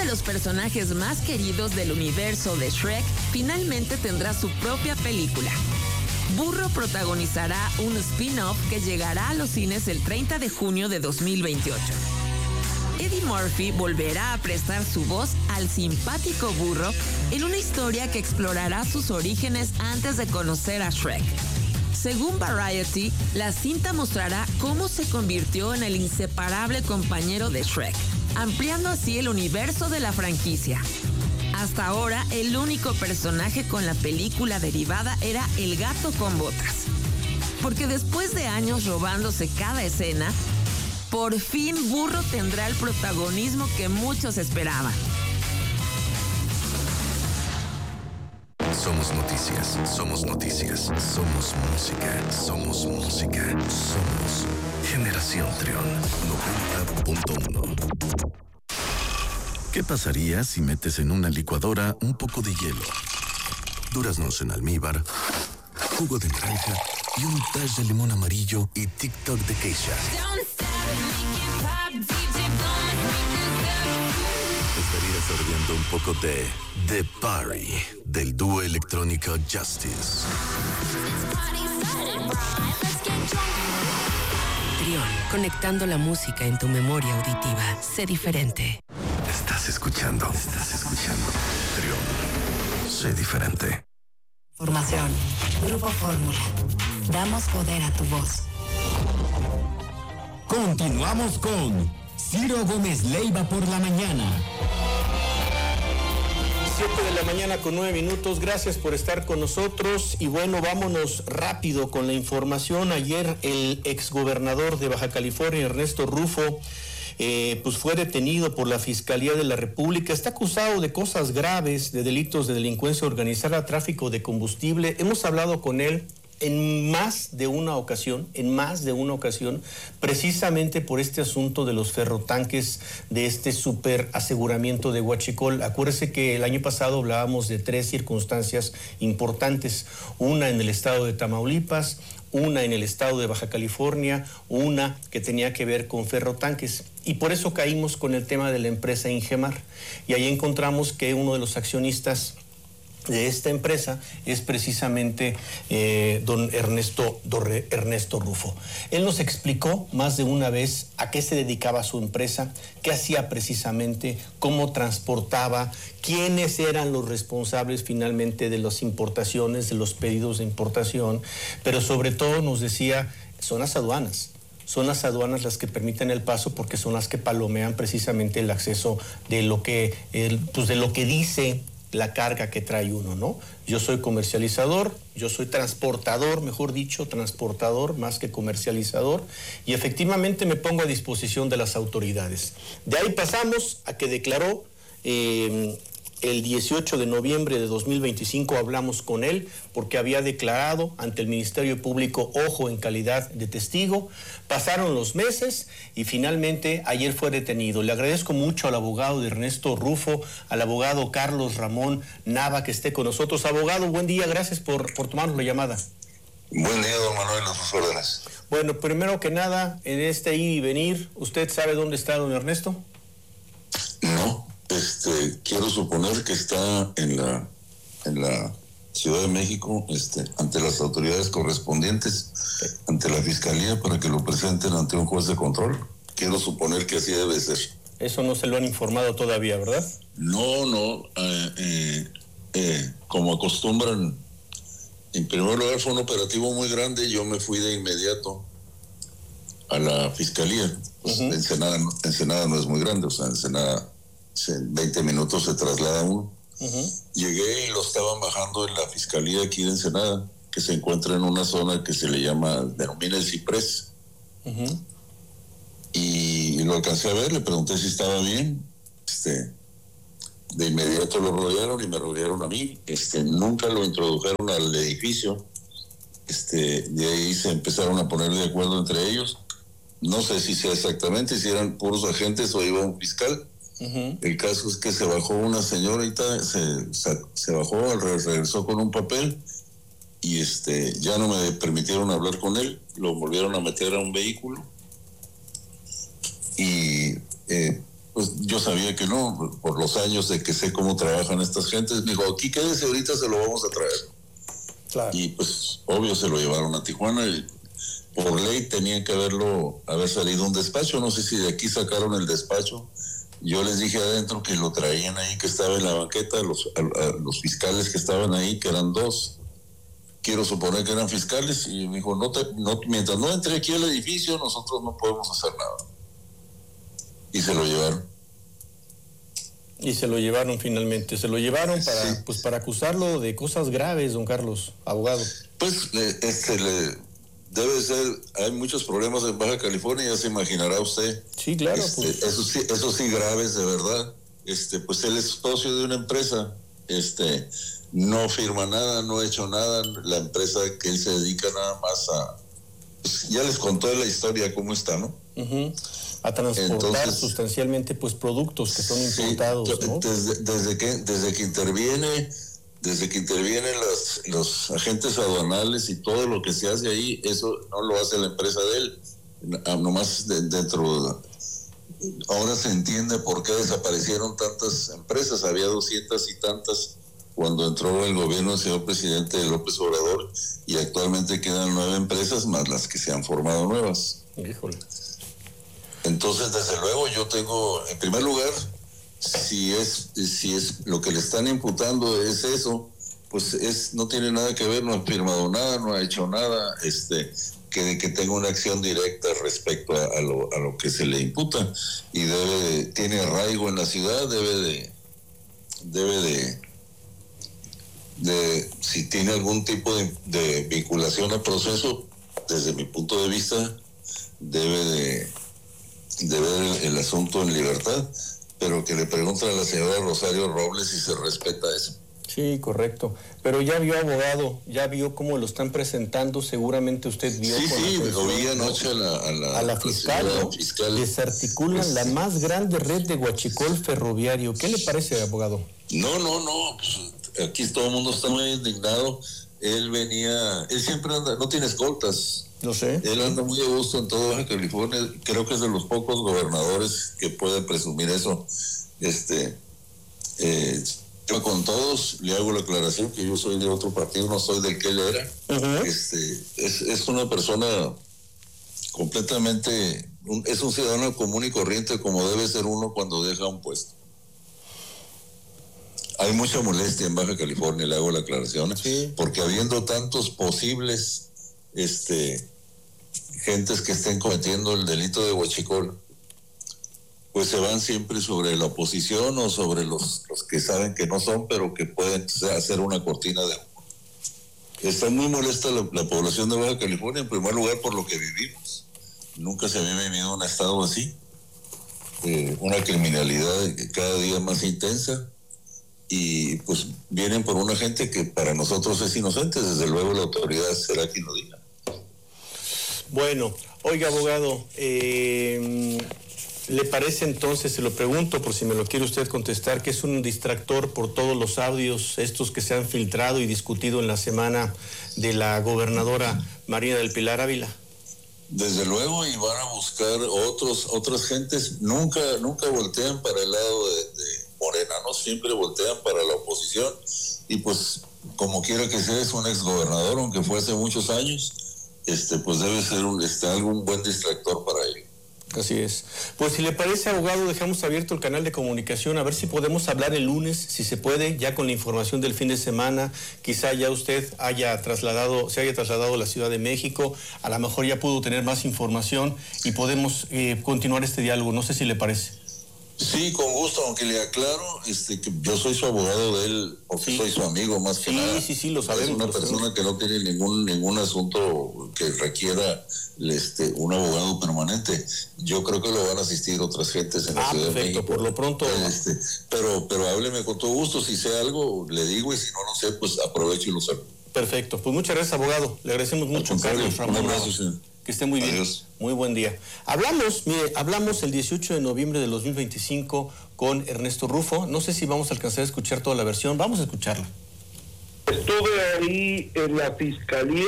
los personajes más queridos del universo de Shrek finalmente tendrá su propia película. Burro protagonizará un spin-off que llegará a los cines el 30 de junio de 2028. Eddie Murphy volverá a prestar su voz al simpático burro en una historia que explorará sus orígenes antes de conocer a Shrek. Según Variety, la cinta mostrará cómo se convirtió en el inseparable compañero de Shrek, ampliando así el universo de la franquicia. Hasta ahora, el único personaje con la película derivada era el gato con botas. Porque después de años robándose cada escena, por fin Burro tendrá el protagonismo que muchos esperaban. Somos noticias, somos noticias, somos música, somos música, somos Generación Trión 90.1. ¿Qué pasaría si metes en una licuadora un poco de hielo, duraznos en almíbar, jugo de naranja y un dash de limón amarillo y TikTok de Keisha? Estarías sorbiendo un poco de The Party del dúo electrónico Justice. Trión, conectando la música en tu memoria auditiva. Sé diferente. Estás escuchando Trión. Sé diferente. Formación. Grupo Fórmula. Damos poder a tu voz. Continuamos con Ciro Gómez Leiva por la mañana. 7 de la mañana con 9 minutos. Gracias por estar con nosotros. Y bueno, vámonos rápido con la información. Ayer el exgobernador de Baja California, Ernesto Rufo, pues fue detenido por la Fiscalía de la República. Está acusado de cosas graves, de delitos de delincuencia organizada, tráfico de combustible. Hemos hablado con él en más de una ocasión, precisamente por este asunto de los ferrotanques, de este super aseguramiento de Huachicol. Acuérdese que el año pasado hablábamos de 3 circunstancias importantes, una en el estado de Tamaulipas, una en el estado de Baja California, una que tenía que ver con ferrotanques. Y por eso caímos con el tema de la empresa Ingemar. Y ahí encontramos que uno de los accionistas de esta empresa es precisamente don Ernesto Rufo. Él nos explicó más de una vez a qué se dedicaba su empresa, qué hacía precisamente, cómo transportaba, quiénes eran los responsables finalmente de las importaciones, de los pedidos de importación, pero sobre todo nos decía, son las aduanas las que permiten el paso, porque son las que palomean precisamente el acceso de lo que dice la carga que trae uno, ¿no? Yo soy comercializador, yo soy transportador, mejor dicho, transportador más que comercializador, y efectivamente me pongo a disposición de las autoridades. De ahí pasamos a que declaró el 18 de noviembre de 2025, hablamos con él porque había declarado ante el Ministerio Público, ojo, en calidad de testigo. Pasaron los meses y finalmente ayer fue detenido. Le agradezco mucho al abogado de Ernesto Rufo, al abogado Carlos Ramón Nava, que esté con nosotros. Abogado, buen día, gracias por tomarnos la llamada. Buen día, don Manuel, a sus órdenes. Bueno, primero que nada, en este ir y venir, ¿usted sabe dónde está don Ernesto? No. Quiero suponer que está en la Ciudad de México, ante las autoridades correspondientes, ante la Fiscalía, para que lo presenten ante un juez de control. Quiero suponer que así debe ser. Eso no se lo han informado todavía, ¿verdad? No. Como acostumbran, en primer lugar fue un operativo muy grande. Yo me fui de inmediato a la Fiscalía. Pues, uh-huh. Ensenada no es muy grande, o sea, Ensenada en 20 minutos se traslada uno. Uh-huh. Llegué y lo estaban bajando en la Fiscalía aquí de Ensenada, que se encuentra en una zona que se le denomina el Ciprés. Uh-huh. Y lo alcancé a ver, le pregunté si estaba bien. De inmediato lo rodearon y me rodearon a mí. Nunca lo introdujeron al edificio. De ahí se empezaron a poner de acuerdo entre ellos. No sé si sea exactamente, si eran puros agentes o iba un fiscal. Uh-huh. El caso es que se bajó una señorita, se bajó, regresó con un papel y ya no me permitieron hablar con él, lo volvieron a meter a un vehículo y pues yo sabía que no, por los años de que sé cómo trabajan estas gentes. Me dijo, aquí quédese, ahorita se lo vamos a traer. Claro. Y pues, obvio, se lo llevaron a Tijuana y por ley tenían que haber salido un despacho. No sé si de aquí sacaron el despacho. Yo les dije adentro que lo traían ahí, que estaba en la banqueta, los fiscales que estaban ahí, que eran 2. Quiero suponer que eran fiscales, y me dijo, mientras no entre aquí al edificio, nosotros no podemos hacer nada. Y se lo llevaron. Y se lo llevaron finalmente. Se lo llevaron para acusarlo de cosas graves, don Carlos, abogado. Pues debe ser, hay muchos problemas en Baja California, ya se imaginará usted. Sí, claro. Eso sí graves, de verdad. Pues él es socio de una empresa, no firma nada, no ha hecho nada. La empresa que él se dedica nada más pues ya les contó la historia cómo está, ¿no? Uh-huh. A transportar sustancialmente pues productos que son importados, ¿no? Desde que intervienen los agentes aduanales y todo lo que se hace ahí, eso no lo hace la empresa de él, nomás ahora se entiende por qué desaparecieron tantas empresas. Había 200 y tantas cuando entró el gobierno del señor presidente López Obrador, y actualmente quedan 9 empresas más las que se han formado nuevas. Híjole. Entonces, desde luego, yo tengo, en primer lugar, si es lo que le están imputando es eso, pues no tiene nada que ver, no ha firmado nada, no ha hecho nada, que tenga una acción directa respecto a lo que se le imputa, y tiene arraigo en la ciudad, debe de si tiene algún tipo de vinculación al proceso, desde mi punto de vista, debe de ver el asunto en libertad, pero que le pregunten a la señora Rosario Robles si se respeta eso. Sí, correcto. Pero ya vio, abogado, ya vio cómo lo están presentando, seguramente usted vio. Sí, lo vi anoche a la fiscal, ¿no? Desarticulan la más grande red de huachicol ferroviario. ¿Qué le parece, abogado? No, pues, aquí todo el mundo está muy indignado. Él siempre anda, no tiene escoltas. No sé. Él anda muy a gusto en toda Baja California. Creo que es de los pocos gobernadores que pueden presumir eso. Yo con todos le hago la aclaración que yo soy de otro partido, no soy del que él era. Uh-huh. Es una persona completamente, es un ciudadano común y corriente, como debe ser uno cuando deja un puesto. Hay mucha molestia en Baja California, le hago la aclaración, sí, porque habiendo tantos posibles gentes que estén cometiendo el delito de huachicol, pues se van siempre sobre la oposición o sobre los que saben que no son, pero que pueden hacer una cortina de humo. Está muy molesta la población de Baja California, en primer lugar por lo que vivimos. Nunca se había vivido un estado así, una criminalidad cada día más intensa, y pues vienen por una gente que para nosotros es inocente. Desde luego la autoridad será quien lo diga. Bueno, oiga, abogado, ¿le parece entonces, se lo pregunto por si me lo quiere usted contestar, que es un distractor por todos los audios estos que se han filtrado y discutido en la semana de la gobernadora Marina del Pilar Ávila? Desde luego, y van a buscar otras gentes. Nunca voltean para el lado de Morena, ¿no? Siempre voltean para la oposición, y pues como quiera que sea, es un exgobernador, aunque fue hace muchos años, pues debe ser algún buen distractor para él. Así es. Pues si le parece, abogado, dejamos abierto el canal de comunicación, a ver si podemos hablar el lunes, si se puede, ya con la información del fin de semana. Quizá ya usted se haya trasladado a la Ciudad de México, a lo mejor ya pudo tener más información y podemos continuar este diálogo. No sé si le parece. Sí, con gusto, aunque le aclaro que yo soy su abogado de él, porque soy su amigo más que nada. Sí, lo sabemos. Es una persona que no tiene ningún asunto que requiera un abogado permanente. Yo creo que lo van a asistir otras gentes en la Ciudad de México. Por lo pronto. Pero hábleme con todo gusto, si sé algo le digo, y si no lo sé, pues aprovecho y lo sé. Perfecto, pues muchas gracias, abogado. Le agradecemos mucho, Carlos Ramón. Un abrazo, señor. Que esté muy bien. Adiós. Muy buen día. Hablamos el 18 de noviembre de 2025 con Ernesto Rufo. No sé si vamos a alcanzar a escuchar toda la versión. Vamos a escucharla. Estuve ahí en la fiscalía.